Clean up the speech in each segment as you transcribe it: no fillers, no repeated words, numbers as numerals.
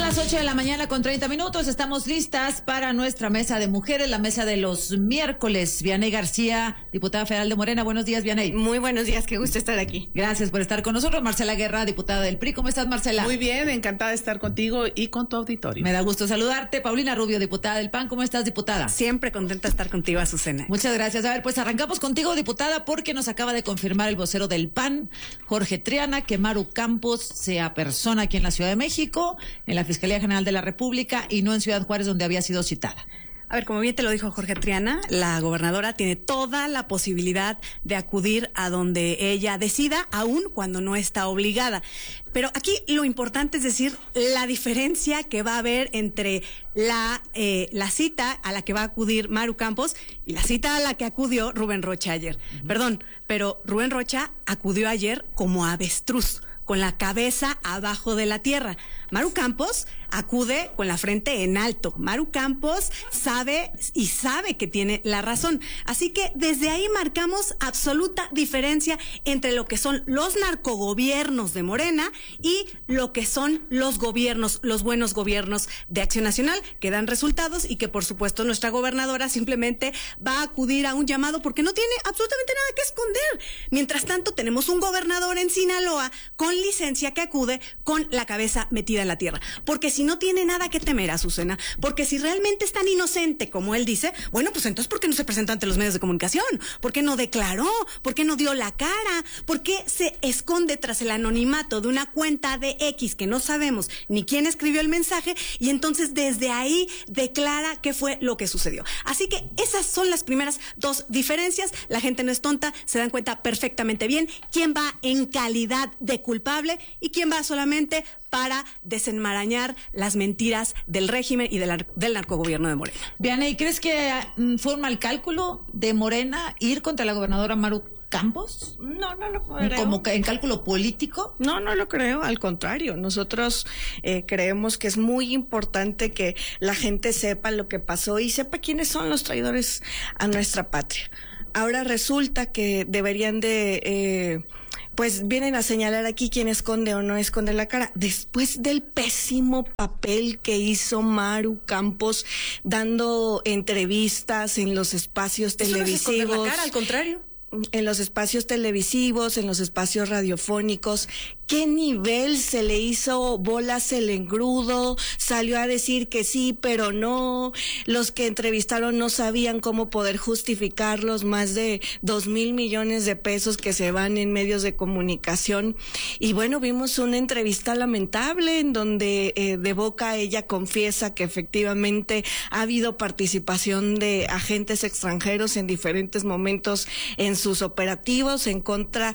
las 8 de la mañana con 30 minutos. Estamos listas para nuestra mesa de mujeres, la mesa de los miércoles. Vianey García, diputada federal de Morena. Buenos días, Vianey. Muy buenos días, qué gusto estar aquí. Gracias por estar con nosotros. Marcela Guerra, diputada del PRI. ¿Cómo estás, Marcela? Muy bien, encantada de estar contigo y con tu auditorio. Me da gusto saludarte. Paulina Rubio, diputada del PAN. ¿Cómo estás, diputada? Siempre contenta de estar contigo, Azucena. Muchas gracias. A ver, pues arrancamos contigo, diputada, porque nos acaba de confirmar el vocero del PAN, Jorge Triana, que Maru Campos se apersona aquí en la Ciudad de México, en la Fiscalía General de la República y no en Ciudad Juárez, donde había sido citada. A ver, como bien te lo dijo Jorge Triana, la gobernadora tiene toda la posibilidad de acudir a donde ella decida, aun cuando no está obligada. Pero aquí lo importante es decir la diferencia que va a haber entre la cita a la que va a acudir Maru Campos y la cita a la que acudió Rubén Rocha ayer. Perdón, pero Rubén Rocha acudió ayer como avestruz, con la cabeza abajo de la tierra. Maru Campos acude con la frente en alto. Maru Campos sabe que tiene la razón. Así que desde ahí marcamos absoluta diferencia entre lo que son los narcogobiernos de Morena y lo que son los gobiernos, los buenos gobiernos de Acción Nacional, que dan resultados y que por supuesto nuestra gobernadora simplemente va a acudir a un llamado porque no tiene absolutamente nada que esconder. Mientras tanto tenemos un gobernador en Sinaloa con licencia que acude con la cabeza metida en la tierra. Porque si no tiene nada que temer, Azucena, porque si realmente es tan inocente como él dice, bueno, pues entonces ¿por qué no se presentó ante los medios de comunicación? ¿Por qué no declaró? ¿Por qué no dio la cara? ¿Por qué se esconde tras el anonimato de una cuenta de X que no sabemos ni quién escribió el mensaje y entonces desde ahí declara qué fue lo que sucedió? Así que esas son las primeras dos diferencias. La gente no es tonta, se dan cuenta perfectamente bien quién va en calidad de culpable y quién va solamente para desenmarañar las mentiras del régimen y del narcogobierno de Morena. Vianey, ¿crees que fue un mal cálculo de Morena ir contra la gobernadora Maru Campos? No lo creo. ¿Como que en cálculo político? No lo creo, al contrario. Nosotros creemos que es muy importante que la gente sepa lo que pasó y sepa quiénes son los traidores a nuestra patria. Ahora resulta que deberían de... pues vienen a señalar aquí quién esconde o no esconde la cara. Después del pésimo papel que hizo Maru Campos dando entrevistas en los espacios televisivos. No es esconder la cara, al contrario. En los espacios televisivos, en los espacios radiofónicos, ¿qué nivel se le hizo bolas el engrudo? Salió a decir que sí, pero no. Los que entrevistaron no sabían cómo poder justificar los más de 2,000 millones de pesos que se van en medios de comunicación. Y bueno, vimos una entrevista lamentable en donde de boca ella confiesa que efectivamente ha habido participación de agentes extranjeros en diferentes momentos en sus operativos en contra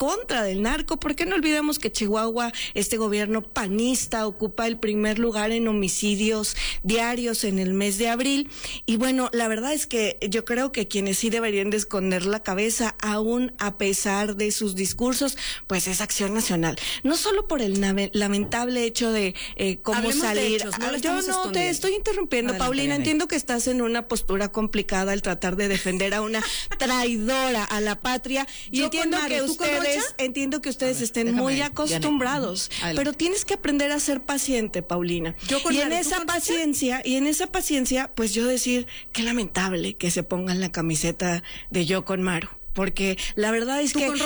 del narco. ¿Por qué no olvidemos que Chihuahua, este gobierno panista, ocupa el primer lugar en homicidios diarios en el mes de abril? Y bueno, la verdad es que yo creo que quienes sí deberían de esconder la cabeza, aún a pesar de sus discursos, pues es Acción Nacional. No solo por el lamentable hecho de cómo Hablemos salir. De hechos, yo no te estoy interrumpiendo, adelante, Paulina. Entiendo que estás en una postura complicada al tratar de defender a una traidora a la patria y entiendo que ustedes estén muy acostumbrados, pero tienes que aprender a ser paciente, Paulina. Y en esa paciencia, pues yo decir qué lamentable que se pongan la camiseta de Yo con Maru, porque la verdad es que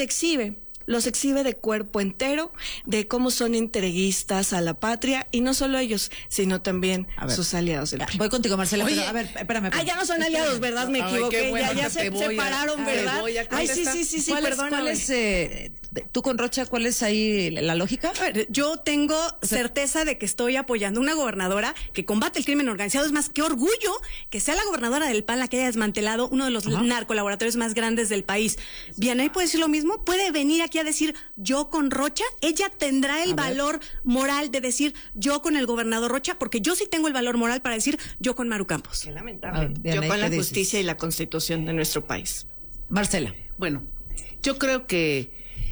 los exhibe de cuerpo entero, de cómo son entreguistas a la patria, y no solo ellos, sino también sus aliados del PRI. Voy contigo, Marcela. Oye, pero, a ver, espérame. Ya no son aliados, ¿verdad? Me equivoqué. Ya se separaron, ¿verdad? Ay, sí, perdón. ¿Cuál es, tú con Rocha, cuál es ahí la lógica? A ver, yo tengo certeza de que estoy apoyando una gobernadora que combate el crimen organizado. Es más, qué orgullo que sea la gobernadora del PAN la que haya desmantelado uno de los narcolaboratorios más grandes del país. Vianey puede decir lo mismo, puede venir aquí a decir yo con Rocha. Ella tendrá el valor moral de decir yo con el gobernador Rocha, porque yo sí tengo el valor moral para decir yo con Maru Campos. Qué lamentable. Yo con la justicia y la constitución de nuestro país. Marcela. Bueno, yo creo que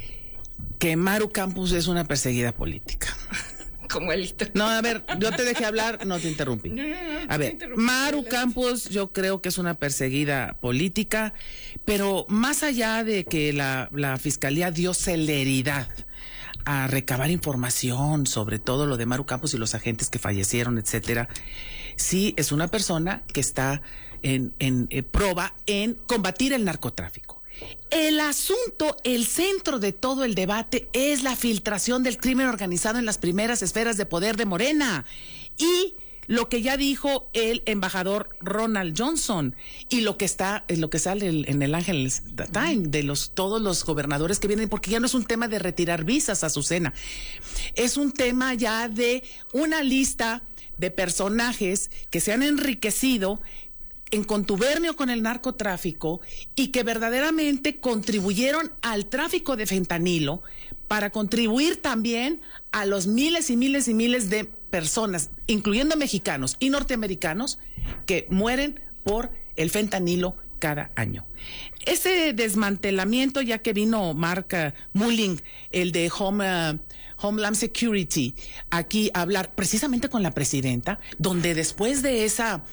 Maru Campos es una perseguida política. Como él. No, a ver, yo te dejé hablar, no te interrumpí. A ver, Maru Campos yo creo que es una perseguida política, pero más allá de que la Fiscalía dio celeridad a recabar información sobre todo lo de Maru Campos y los agentes que fallecieron, etcétera. Sí, es una persona que está en proba en combatir el narcotráfico. El asunto, el centro de todo el debate es la filtración del crimen organizado en las primeras esferas de poder de Morena. Y lo que ya dijo el embajador Ronald Johnson y lo que sale en el Angeles Times de todos los gobernadores que vienen, porque ya no es un tema de retirar visas, Azucena, es un tema ya de una lista de personajes que se han enriquecido en contubernio con el narcotráfico y que verdaderamente contribuyeron al tráfico de fentanilo para contribuir también a los miles y miles y miles de personas, incluyendo mexicanos y norteamericanos, que mueren por el fentanilo cada año. Ese desmantelamiento, ya que vino Mark Mulling, el de Homeland Security, aquí a hablar precisamente con la presidenta, donde después de esa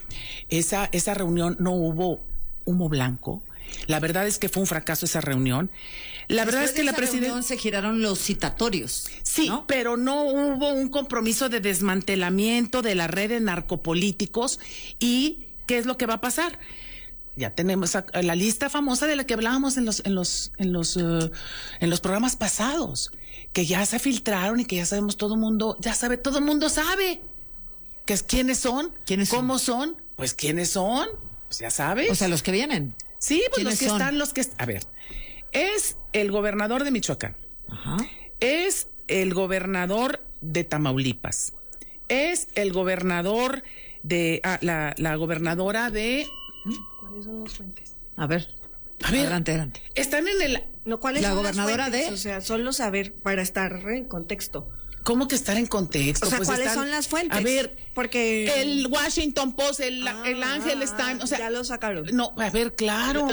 reunión no hubo humo blanco. La verdad es que fue un fracaso esa reunión. La verdad es que la presidenta se giraron los citatorios. Sí, ¿no? Pero no hubo un compromiso de desmantelamiento de la red de narcopolíticos. ¿Y qué es lo que va a pasar? Ya tenemos la lista famosa de la que hablábamos en los programas pasados, que ya se filtraron y que ya sabemos, todo el mundo sabe que es quiénes son, cómo son, pues quiénes son, pues ya sabes. O sea, los que vienen. Sí, pues los que están, a ver, es el gobernador de Michoacán. Ajá. Es el gobernador de Tamaulipas. Es el gobernador de la gobernadora de. ¿Cuáles son las fuentes? A ver. Adelante. Están en el. No, ¿cuáles la son gobernadora las fuentes? de. O sea, solo saber para estar en contexto. ¿Cómo que estar en contexto? O sea, pues ¿cuáles son las fuentes? A ver, porque el Washington Post, el Angeles Times, o sea, ya lo sacaron. No, a ver, claro,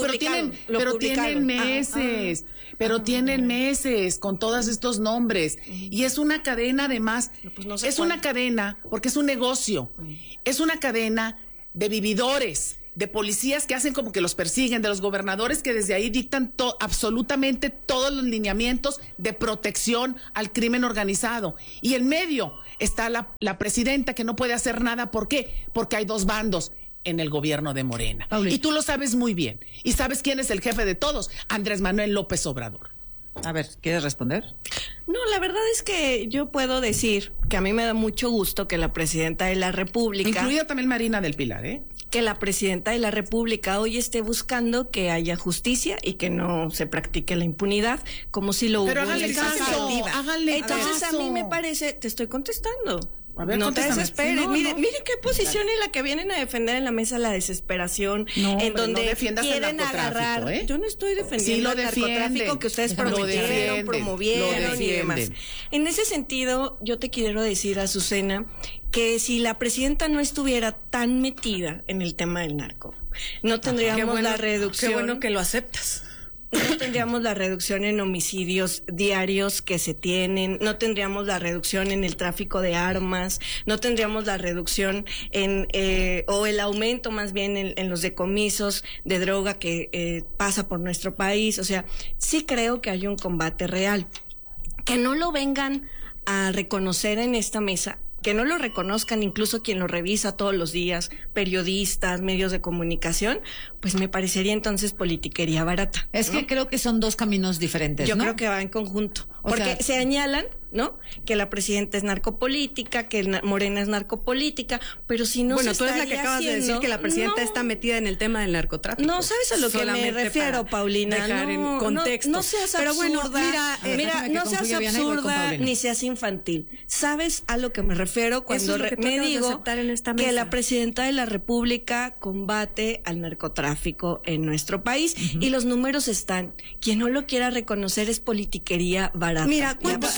pero tienen meses, tienen meses con todos estos nombres y es una cadena además, una cadena porque es un negocio, es una cadena de vividores, de policías que hacen como que los persiguen, de los gobernadores que desde ahí dictan absolutamente todos los lineamientos de protección al crimen organizado. Y en medio está la presidenta que no puede hacer nada. ¿Por qué? Porque hay dos bandos en el gobierno de Morena. Paulina. Y tú lo sabes muy bien. Y sabes quién es el jefe de todos, Andrés Manuel López Obrador. A ver, ¿quieres responder? No, la verdad es que yo puedo decir que a mí me da mucho gusto que la presidenta de la República, incluida también Marina del Pilar, que la presidenta de la República hoy esté buscando que haya justicia y que no se practique la impunidad, como si lo hubo en el pasado. Entonces a mí me parece, te estoy contestando. A ver, no te desesperes. Mire qué posición en la que vienen a defender en la mesa la desesperación, en donde quieren agarrar. Yo no estoy defendiendo el narcotráfico que ustedes prometieron, promovieron y demás. En ese sentido, yo te quiero decir, Azucena, que si la presidenta no estuviera tan metida en el tema del narco, no tendríamos la reducción. Qué bueno que lo aceptas. No tendríamos la reducción en homicidios diarios que se tienen, no tendríamos la reducción en el tráfico de armas, no tendríamos la reducción o el aumento más bien en los decomisos de droga que pasa por nuestro país. O sea, sí creo que hay un combate real. Que no lo vengan a reconocer en esta mesa, que no lo reconozcan incluso quien lo revisa todos los días, periodistas, medios de comunicación, pues me parecería entonces politiquería barata. Es que creo que son dos caminos diferentes, Yo ¿no? creo que va en conjunto. Porque se señalan, ¿no? Que la presidenta es narcopolítica, que Morena es narcopolítica, pero si no bueno, se tú eres la que acabas de decir que la presidenta está metida en el tema del narcotráfico. No, ¿sabes a lo que me refiero, Paulina? Dejar en contexto. No seas absurda. Pero bueno, mira, no seas absurda ni seas infantil. ¿Sabes a lo que me refiero cuando me digo que la presidenta de la República combate al narcotráfico en nuestro país? Y los números están. Quien no lo quiera reconocer es politiquería barata. Mira, ¿cuántas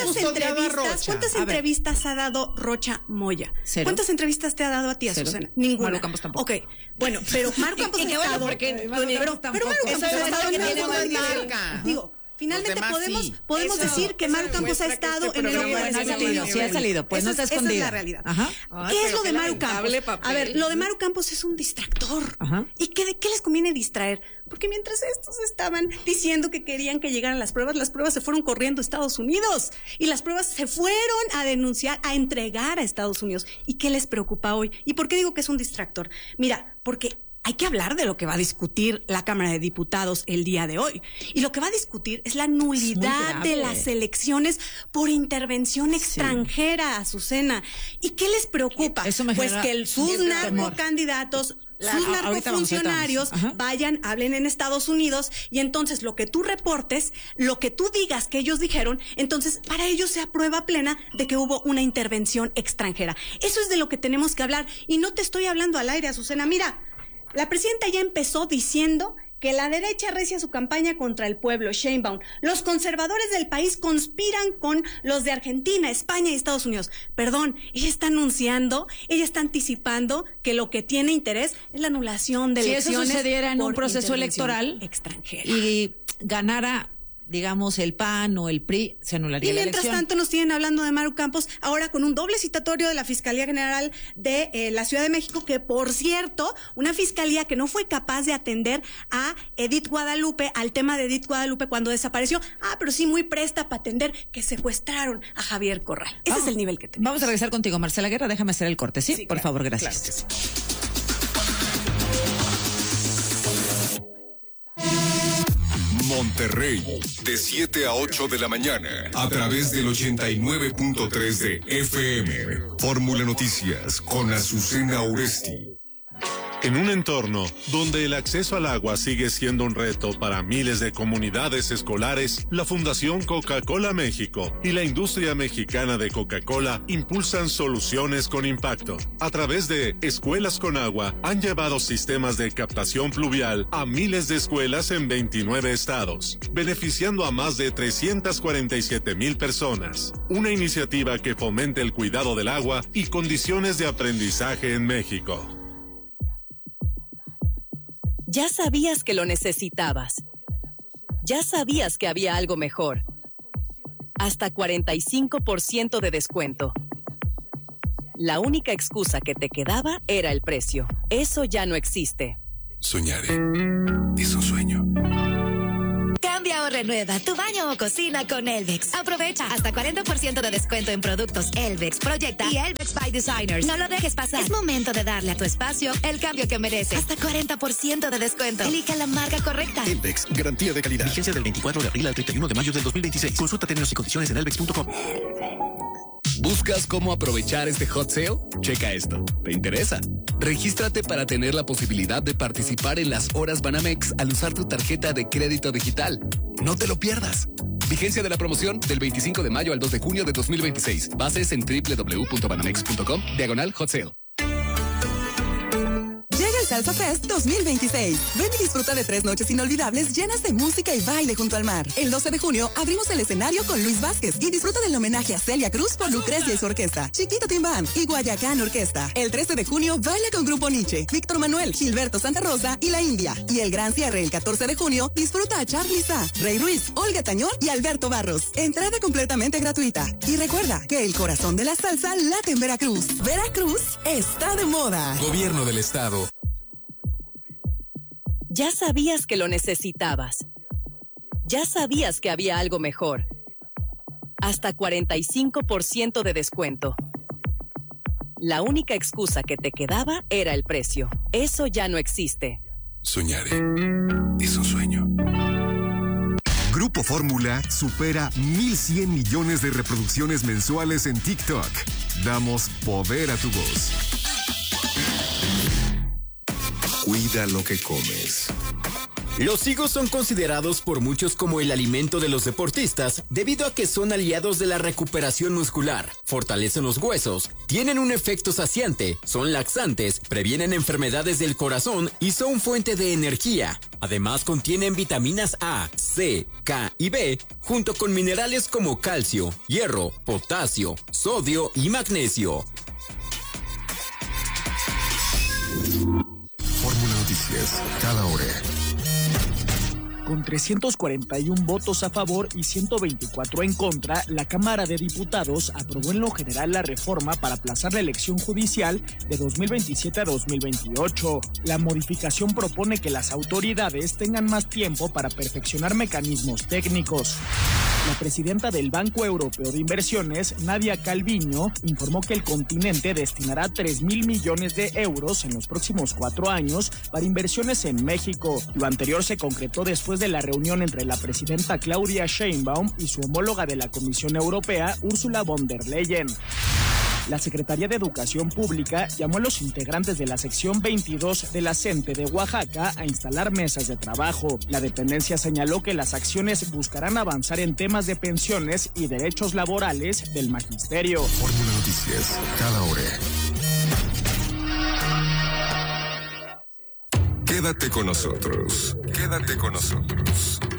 entrevistas ha dado Rocha Moya? Cero. ¿Cuántas entrevistas te ha dado a ti, Azucena? Ninguna. Maru Campos tampoco. Ok, bueno, pero Maru Campos ha estado... Pero Maru Campos Digo, Finalmente podemos Eso, decir que eso Maru Campos ha demuestra que estado este en el programa ojo de es la una ciudadanía. Sí ha salido, pues no está Esa es escondida. la realidad. Ajá. Ay, ¿Qué es pero lo de qué Maru lamentable Campos? papel. A ver, lo de Maru Campos es un distractor. Ajá. ¿Y de qué les conviene distraer? Porque mientras estos estaban diciendo que querían que llegaran las pruebas se fueron corriendo a Estados Unidos. Y las pruebas se fueron a denunciar, a entregar a Estados Unidos. ¿Y qué les preocupa hoy? ¿Y por qué digo que es un distractor? Mira, porque hay que hablar de lo que va a discutir la Cámara de Diputados el día de hoy. Y lo que va a discutir es la nulidad de las elecciones por intervención extranjera, Azucena. ¿Y qué les preocupa? Eso me Pues genera que sus narcocandidatos, sus narcofuncionarios vayan, hablen en Estados Unidos y entonces lo que tú reportes, lo que tú digas que ellos dijeron, entonces para ellos sea prueba plena de que hubo una intervención extranjera. Eso es de lo que tenemos que hablar y no te estoy hablando al aire, Azucena. Mira, la presidenta ya empezó diciendo que la derecha recia su campaña contra el pueblo, Sheinbaum. Los conservadores del país conspiran con los de Argentina, España y Estados Unidos. Perdón, ella está anunciando, ella está anticipando que lo que tiene interés es la anulación de elecciones. Si eso sucediera en un por proceso intervención electoral extranjera. y ganara, digamos, el PAN o el PRI, se anularía Y la mientras elección. tanto nos tienen hablando de Maru Campos, ahora con un doble citatorio de la Fiscalía General de la Ciudad de México, que por cierto, una fiscalía que no fue capaz de atender a Edith Guadalupe, al tema de Edith Guadalupe cuando desapareció. Pero sí muy presta para atender que secuestraron a Javier Corral. Ese es el nivel que tenemos. Vamos a regresar contigo, Marcela Guerra. Déjame hacer el corte, ¿sí? Por favor, gracias. Monterrey, de 7 a 8 de la mañana, a través del 89.3 de FM. Fórmula Noticias con Azucena Oresti. En un entorno donde el acceso al agua sigue siendo un reto para miles de comunidades escolares, la Fundación Coca-Cola México y la industria mexicana de Coca-Cola impulsan soluciones con impacto. A través de Escuelas con Agua, han llevado sistemas de captación pluvial a miles de escuelas en 29 estados, beneficiando a más de 347,000 personas. Una iniciativa que fomenta el cuidado del agua y condiciones de aprendizaje en México. Ya sabías que lo necesitabas. Ya sabías que había algo mejor. Hasta 45% de descuento. La única excusa que te quedaba era el precio. Eso ya no existe. Soñaré. Es un sueño. Cambia o renueva tu baño o cocina con Elvex. Aprovecha hasta 40% de descuento en productos Elvex, Proyecta y Elvex by Designers. No lo dejes pasar. Es momento de darle a tu espacio el cambio que merece. Hasta 40% de descuento. Elige la marca correcta. Elvex, garantía de calidad. Vigencia del 24 de abril al 31 de mayo del 2026. Consulta términos y condiciones en elvex.com. ¿Buscas cómo aprovechar este hot sale? Checa esto. ¿Te interesa? Regístrate para tener la posibilidad de participar en las horas Banamex al usar tu tarjeta de crédito digital. No te lo pierdas. Vigencia de la promoción del 25 de mayo al 2 de junio de 2026. Bases en www.banamex.com/hot sale. Llega el Salsa Fest 2026. Ven y disfruta de 3 noches inolvidables llenas de música y baile junto al mar. El 12 de junio abrimos el escenario con Luis Vázquez y disfruta del homenaje a Celia Cruz por Lucrecia y su orquesta, Chiquito Timbán y Guayacán Orquesta. El 13 de junio baila con Grupo Nietzsche, Víctor Manuel, Gilberto Santa Rosa y La India. Y el gran cierre el 14 de junio disfruta a Charly Sa, Rey Ruiz, Olga Tañón y Alberto Barros. Entrada completamente gratuita. Y recuerda que el corazón de la salsa late en Veracruz. Veracruz está de moda. Gobierno del Estado. Ya sabías que lo necesitabas. Ya sabías que había algo mejor. Hasta 45% de descuento. La única excusa que te quedaba era el precio. Eso ya no existe. Soñaré. Es un sueño. Grupo Fórmula supera 1,100 millones de reproducciones mensuales en TikTok. Damos poder a tu voz. Cuida lo que comes. Los higos son considerados por muchos como el alimento de los deportistas debido a que son aliados de la recuperación muscular, fortalecen los huesos, tienen un efecto saciante, son laxantes, previenen enfermedades del corazón y son fuente de energía. Además contienen vitaminas A, C, K y B, junto con minerales como calcio, hierro, potasio, sodio y magnesio. Fórmula Noticias, cada hora. Con 341 votos a favor y 124 en contra, la Cámara de Diputados aprobó en lo general la reforma para aplazar la elección judicial de 2027 a 2028. La modificación propone que las autoridades tengan más tiempo para perfeccionar mecanismos técnicos. La presidenta del Banco Europeo de Inversiones, Nadia Calviño, informó que el continente destinará 3,000 millones de euros en los próximos 4 años para inversiones en México. Lo anterior se concretó después de la reunión entre la presidenta Claudia Sheinbaum y su homóloga de la Comisión Europea, Ursula von der Leyen. La Secretaría de Educación Pública llamó a los integrantes de la sección 22 de la CENTE de Oaxaca a instalar mesas de trabajo. La dependencia señaló que las acciones buscarán avanzar en temas de pensiones y derechos laborales del magisterio. Fórmula Noticias, cada hora. Quédate con nosotros. Quédate con nosotros.